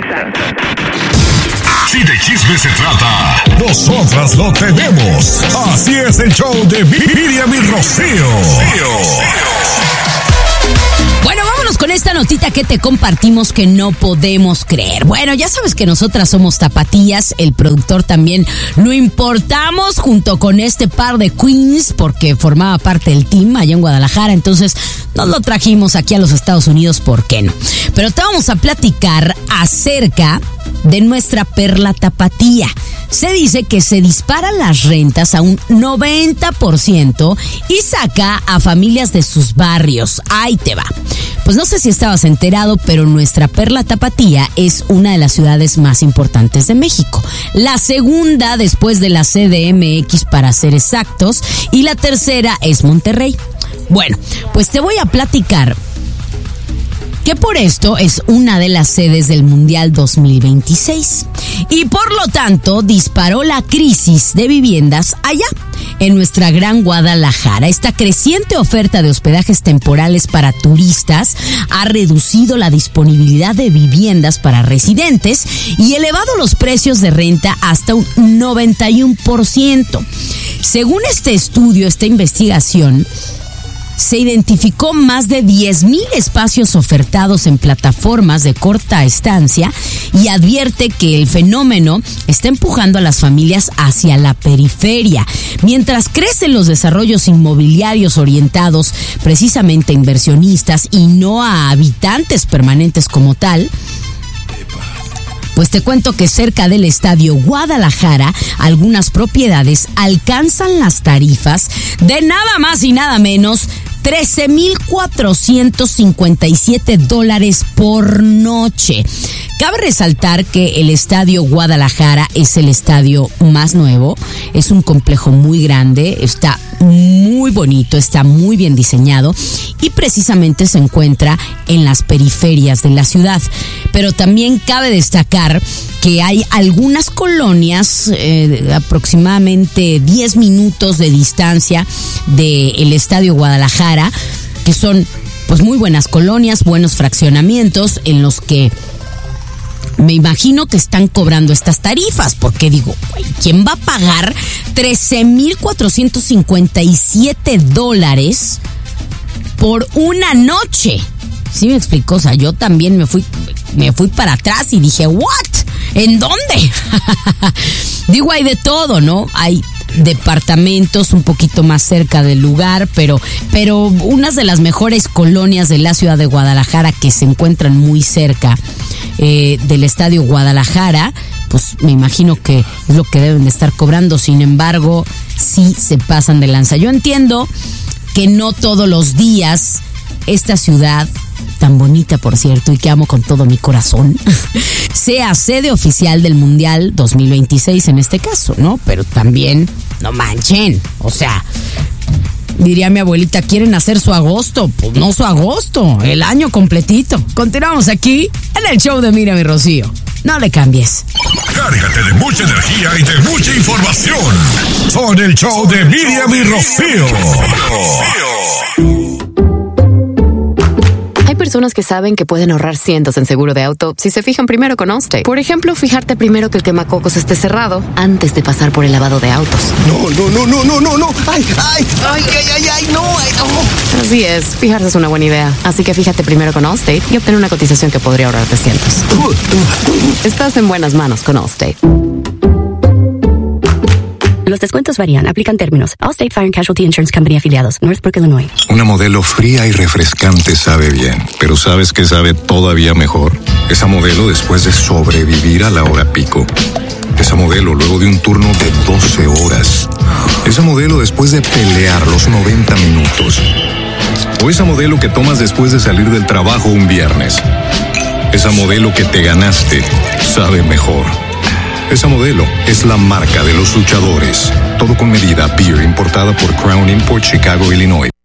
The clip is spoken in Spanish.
Si de chisme se trata, nosotras lo tenemos. Así es el show de Miriam y Rocío. Bueno, vámonos con esta notita que te compartimos que no podemos creer. Bueno, ya sabes que nosotras somos tapatías, el productor también lo importamos junto con este par de queens porque formaba parte del team allá en Guadalajara, entonces nos lo trajimos aquí a los Estados Unidos, ¿por qué no? Pero te vamos a platicar acerca de nuestra perla tapatía. Se dice que se disparan las rentas a un 90% y saca a familias de sus barrios. Ahí te va. Pues no sé si estabas enterado, pero nuestra perla tapatía es una de las ciudades más importantes de México. La segunda después de la CDMX para ser exactos y la tercera es Monterrey. Bueno, pues te voy a platicar que por esto es una de las sedes del Mundial 2026 y por lo tanto disparó la crisis de viviendas allá, en nuestra gran Guadalajara. Esta creciente oferta de hospedajes temporales para turistas ha reducido la disponibilidad de viviendas para residentes y elevado los precios de renta hasta un 91%. Según este estudio, esta investigación, se identificó más de 10,000 espacios ofertados en plataformas de corta estancia y advierte que el fenómeno está empujando a las familias hacia la periferia. Mientras crecen los desarrollos inmobiliarios orientados precisamente a inversionistas y no a habitantes permanentes como tal, pues te cuento que cerca del Estadio Guadalajara, algunas propiedades alcanzan las tarifas de nada más y nada menos $13,457 por noche. Cabe resaltar que el Estadio Guadalajara es el estadio más nuevo, es un complejo muy grande, está muy bonito, está muy bien diseñado y precisamente se encuentra en las periferias de la ciudad. Pero también cabe destacar que hay algunas colonias aproximadamente 10 minutos de distancia del Estadio Guadalajara, que son pues muy buenas colonias, buenos fraccionamientos en los que me imagino que están cobrando estas tarifas, porque digo, ¿quién va a pagar $13,457 por una noche? ¿Sí me explico? O sea, yo también me fui para atrás y dije, ¿what? ¿En dónde? Digo, hay de todo, ¿no? Hay departamentos un poquito más cerca del lugar, pero unas de las mejores colonias de la ciudad de Guadalajara que se encuentran muy cerca del Estadio Guadalajara, pues me imagino que es lo que deben de estar cobrando. Sin embargo, sí se pasan de lanza. Yo entiendo que no todos los días esta ciudad, tan bonita por cierto y que amo con todo mi corazón, sea sede oficial del Mundial 2026 en este caso, ¿no? Pero también, no manchen, o sea, diría mi abuelita, ¿quieren hacer su agosto? Pues no su agosto, el año completito. Continuamos aquí en el show de Miriam y Rocío. No le cambies. Cárgate de mucha energía y de mucha información con el show de Miriam y Rocío. Hay personas que saben que pueden ahorrar cientos en seguro de auto si se fijan primero con Allstate. Por ejemplo, fijarte primero que el quemacocos esté cerrado antes de pasar por el lavado de autos. No. Ay, no. Así es, fijarse es una buena idea. Así que fíjate primero con Allstate y obtén una cotización que podría ahorrarte cientos. Estás en buenas manos con Allstate. Los descuentos varían. Aplican términos. Allstate Fire and Casualty Insurance Company afiliados. Northbrook, Illinois. Una Modelo fría y refrescante sabe bien, pero ¿sabes qué sabe todavía mejor? Esa Modelo después de sobrevivir a la hora pico. Esa Modelo luego de un turno de 12 horas. Esa Modelo después de pelear los 90 minutos. O esa Modelo que tomas después de salir del trabajo un viernes. Esa Modelo que te ganaste sabe mejor. Esa Modelo es la marca de los luchadores. Todo con medida. Beer importada por Crown Import, Chicago, Illinois.